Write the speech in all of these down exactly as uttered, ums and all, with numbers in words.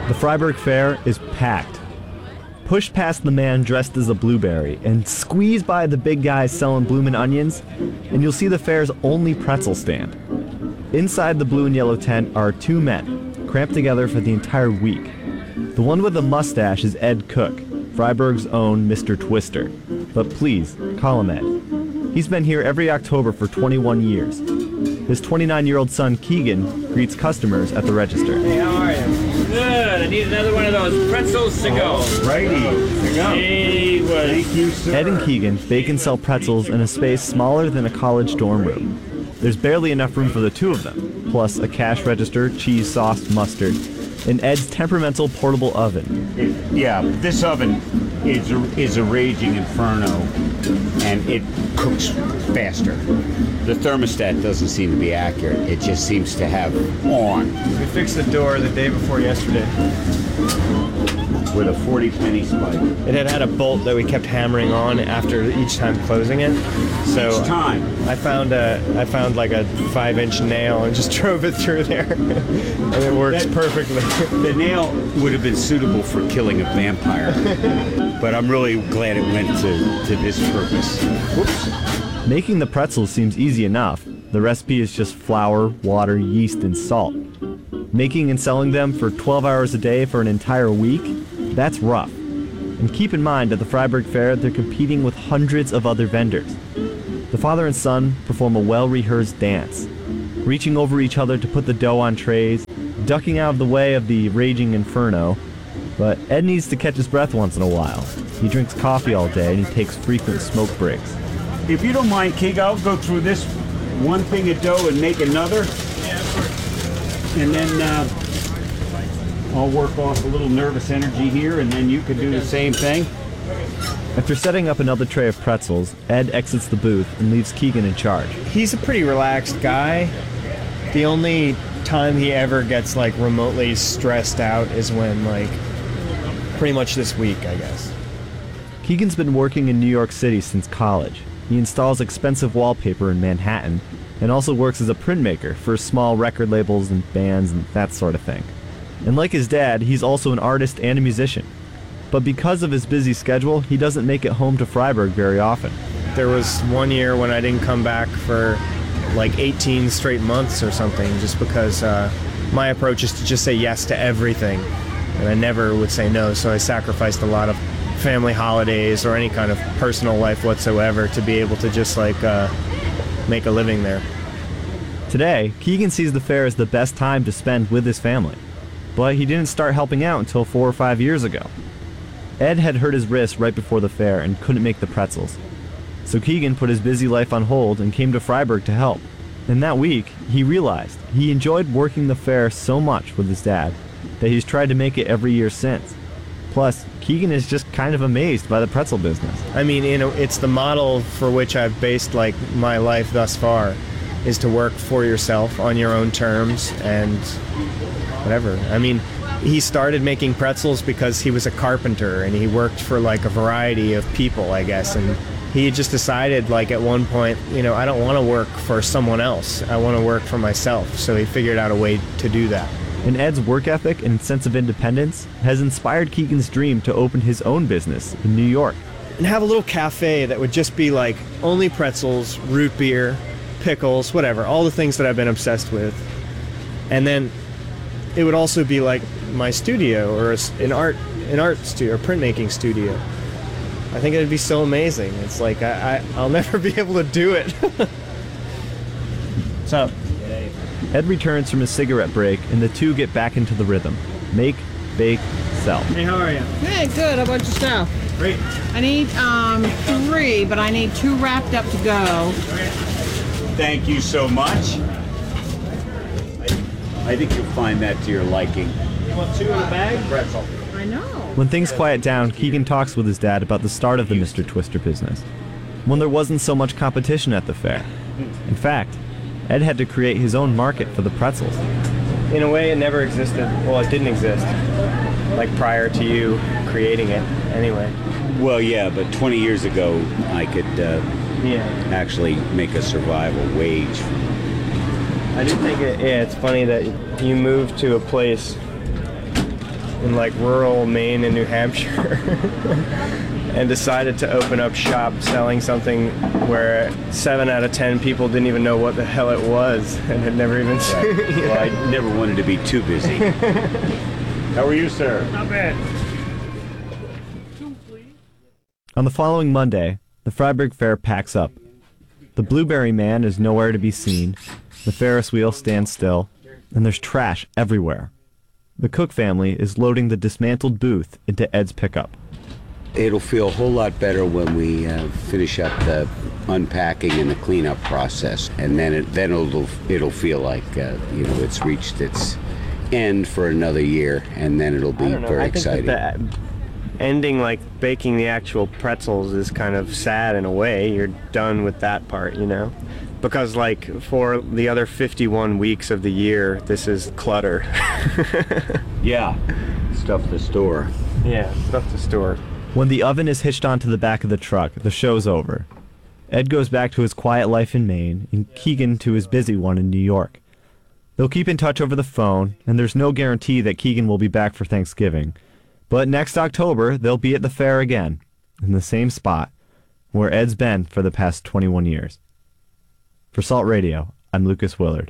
The Freiburg Fair is packed. Push past the man dressed as a blueberry and squeeze by the big guys selling bloomin' onions, and you'll see the fair's only pretzel stand. Inside the blue and yellow tent are two men, cramped together for the entire week. The one with the mustache is Ed Cook, Freiburg's own Mister Twister. But please, call him Ed. He's been here every October for twenty-one years. His twenty-nine-year-old son, Keegan, greets customers at the register. Hey, how are you? Good. I need another one of those pretzels to go. Righty. To go. Hey, what? Thank you, sir. Ed and Keegan bake and sell pretzels in a space smaller than a college dorm room. There's barely enough room for the two of them, plus a cash register, cheese sauce, mustard, and Ed's temperamental portable oven. It, yeah, this oven is a, is a raging inferno, and it cooks faster. The thermostat doesn't seem to be accurate. It just seems to have on. We fixed the door the day before yesterday. With a forty penny spike. It had had a bolt that we kept hammering on after each time closing it. So Each time. I found a, I found like a five inch nail and just drove it through there. And it works That- perfectly. The nail would have been suitable for killing a vampire, but I'm really glad it went to, to this purpose. Whoops. Making the pretzels seems easy enough. The recipe is just flour, water, yeast, and salt. Making and selling them for twelve hours a day for an entire week? That's rough. And keep in mind, at the Freiburg Fair, they're competing with hundreds of other vendors. The father and son perform a well-rehearsed dance, reaching over each other to put the dough on trays, ducking out of the way of the raging inferno. But Ed needs to catch his breath once in a while. He drinks coffee all day and he takes frequent smoke breaks. If you don't mind, King, I'll go through this one thing of dough and make another. And then uh, I'll work off a little nervous energy here, and then you can do the same thing. After setting up another tray of pretzels, Ed exits the booth and leaves Keegan in charge. He's a pretty relaxed guy. The only time he ever gets like remotely stressed out is when like pretty much this week, I guess. Keegan's been working in New York City since college. He installs expensive wallpaper in Manhattan and also works as a printmaker for small record labels and bands and that sort of thing. And like his dad, he's also an artist and a musician. But because of his busy schedule, he doesn't make it home to Freiburg very often. There was one year when I didn't come back for like eighteen straight months or something, just because uh, my approach is to just say yes to everything, and I never would say no, so I sacrificed a lot of family holidays or any kind of personal life whatsoever to be able to just like uh, make a living there. Today, Keegan sees the fair as the best time to spend with his family. But he didn't start helping out until four or five years ago. Ed had hurt his wrist right before the fair and couldn't make the pretzels. So Keegan put his busy life on hold and came to Freiburg to help. And that week, he realized he enjoyed working the fair so much with his dad that he's tried to make it every year since. Plus, Keegan is just kind of amazed by the pretzel business. I mean, you know, it's the model for which I've based like my life thus far, is to work for yourself on your own terms and whatever. I mean, he started making pretzels because he was a carpenter and he worked for like a variety of people, I guess, and he just decided like at one point, you know, I don't want to work for someone else. I want to work for myself. So he figured out a way to do that. And Ed's work ethic and sense of independence has inspired Keegan's dream to open his own business in New York. And have a little cafe that would just be like only pretzels, root beer, pickles, whatever, all the things that I've been obsessed with. And then it would also be like my studio or an art an art studio or printmaking studio. I think it'd be so amazing. It's like I, I I'll never be able to do it. What's up? Ed returns from his cigarette break and the two get back into the rhythm. Make, bake, sell. Hey, how are you? Hey, good. How about yourself? Great. I need um three, but I need two wrapped up to go. Thank you so much. I, I think you'll find that to your liking. You want two in a bag? Pretzel. I know. When things quiet down, Keegan talks with his dad about the start of the Mister Twister business, when there wasn't so much competition at the fair. In fact, Ed had to create his own market for the pretzels. In a way, it never existed. Well, it didn't exist. Like prior to you creating it, anyway. Well, yeah, but twenty years ago, I could uh, Yeah. actually make a survival wage. I do think it, yeah, it's funny that you moved to a place in like rural Maine and New Hampshire and decided to open up shop selling something where seven out of ten people didn't even know what the hell it was and had never even seen it. Well, I never wanted to be too busy. How are you, sir? Not bad. On the following Monday, the Freiburg Fair packs up. The Blueberry Man is nowhere to be seen, the Ferris wheel stands still, and there's trash everywhere. The Cook family is loading the dismantled booth into Ed's pickup. It'll feel a whole lot better when we uh, finish up the unpacking and the cleanup process, and then it then it'll it'll feel like uh, you know it's reached its end for another year, and then it'll be I don't know, very I think exciting. That the ending, like baking the actual pretzels, is kind of sad in a way. You're done with that part, you know, because like for the other fifty-one weeks of the year, this is clutter. Yeah, stuff to store. Yeah, stuff to store. When the oven is hitched onto the back of the truck, the show's over. Ed goes back to his quiet life in Maine, and Keegan to his busy one in New York. They'll keep in touch over the phone, and there's no guarantee that Keegan will be back for Thanksgiving. But next October, they'll be at the fair again, in the same spot, where Ed's been for the past twenty-one years. For Salt Radio, I'm Lucas Willard.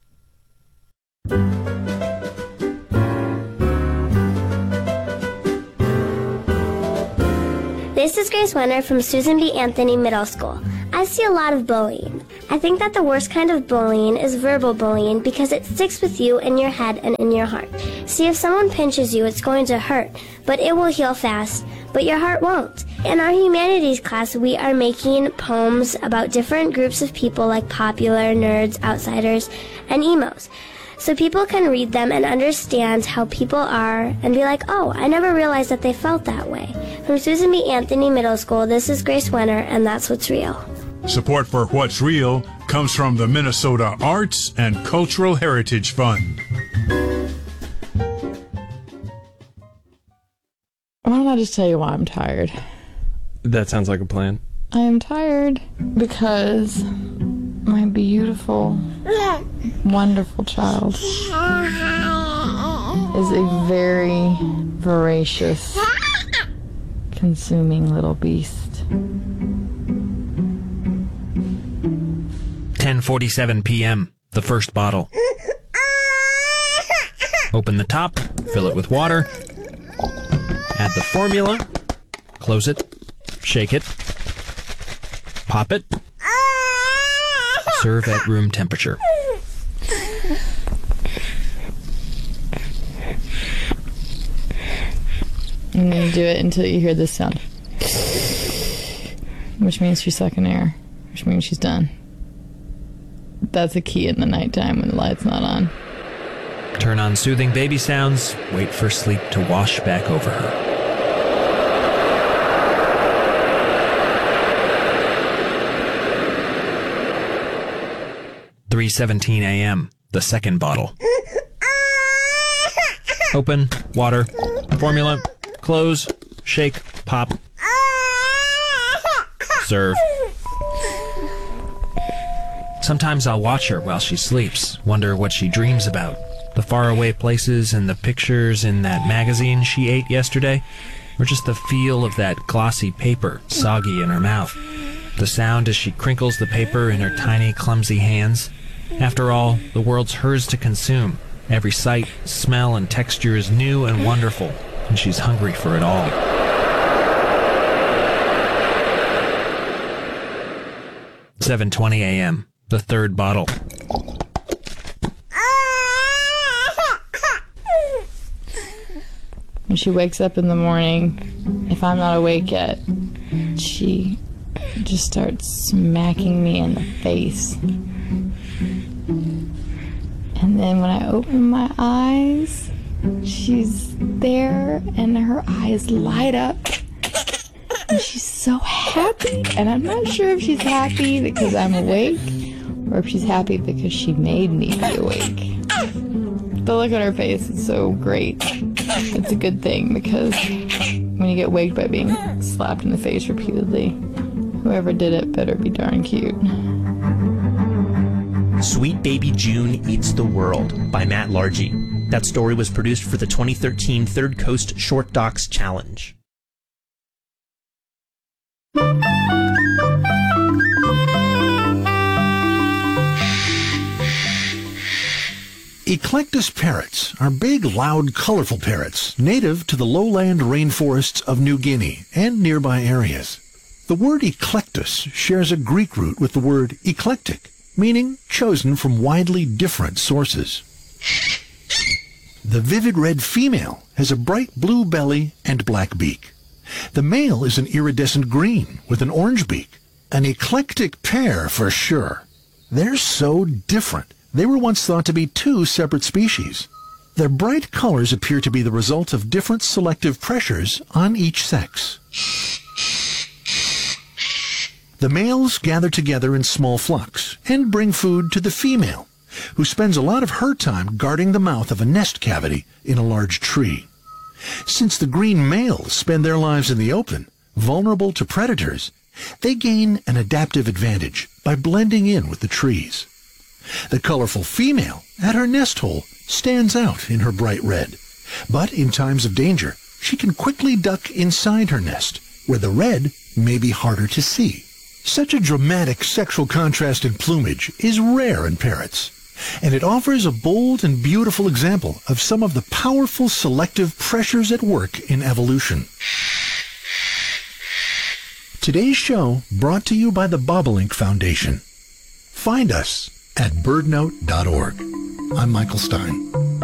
This is Grace Wenner from Susan B. Anthony Middle School. I see a lot of bullying. I think that the worst kind of bullying is verbal bullying because it sticks with you in your head and in your heart. See, if someone pinches you, it's going to hurt, but it will heal fast, but your heart won't. In our humanities class, we are making poems about different groups of people like popular, nerds, outsiders, and emos. So people can read them and understand how people are and be like, oh, I never realized that they felt that way. From Susan B. Anthony Middle School, this is Grace Wenner, and that's what's real. Support for What's Real comes from the Minnesota Arts and Cultural Heritage Fund. Why don't I just tell you why I'm tired? That sounds like a plan. I am tired because my beautiful, wonderful child is a very voracious, consuming little beast. ten forty-seven p.m. The first bottle. Open the top, fill it with water, add the formula, close it, shake it, pop it, serve at room temperature. And then you do it until you hear this sound, which means she's sucking air, which means she's done. That's a key in the nighttime when the light's not on. Turn on soothing baby sounds, wait for sleep to wash back over her. three seventeen a.m. The second bottle. Open, water, formula, close, shake, pop, serve. Sometimes I'll watch her while she sleeps, wonder what she dreams about. The faraway places and the pictures in that magazine she ate yesterday, or just the feel of that glossy paper soggy in her mouth. The sound as she crinkles the paper in her tiny, clumsy hands. After all, the world's hers to consume. Every sight, smell, and texture is new and wonderful, and she's hungry for it all. seven twenty a.m. The third bottle. When she wakes up in the morning, if I'm not awake yet, she just starts smacking me in the face. And then when I open my eyes, she's there and her eyes light up. And she's so happy. And I'm not sure if she's happy because I'm awake or if she's happy because she made me be awake. The look on her face is so great. It's a good thing because when you get waked by being slapped in the face repeatedly, whoever did it better be darn cute. Sweet Baby June Eats the World by Matt Largy. That story was produced for the twenty thirteen Third Coast Short Docs Challenge. Eclectus parrots are big, loud, colorful parrots native to the lowland rainforests of New Guinea and nearby areas. The word eclectus shares a Greek root with the word eclectic, meaning chosen from widely different sources. The vivid red female has a bright blue belly and black beak. The male is an iridescent green with an orange beak. An eclectic pair for sure. They're so different. They were once thought to be two separate species. Their bright colors appear to be the result of different selective pressures on each sex. The males gather together in small flocks and bring food to the female, who spends a lot of her time guarding the mouth of a nest cavity in a large tree. Since the green males spend their lives in the open, vulnerable to predators, they gain an adaptive advantage by blending in with the trees. The colorful female at her nest hole stands out in her bright red, but in times of danger, she can quickly duck inside her nest, where the red may be harder to see. Such a dramatic sexual contrast in plumage is rare in parrots, and it offers a bold and beautiful example of some of the powerful selective pressures at work in evolution. Today's show brought to you by the Bobolink Foundation. Find us at birdnote dot org. I'm Michael Stein.